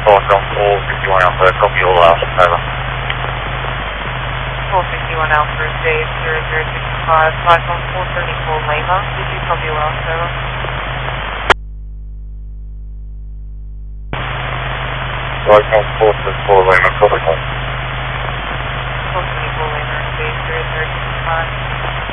Falcon 451 Alpha, copy all out, over. 451 Alpha, stage 0065, Falcon 474 Lima, did you copy all out, over? Falcon 474 Lima, copy. 474 Lima, stage 0065.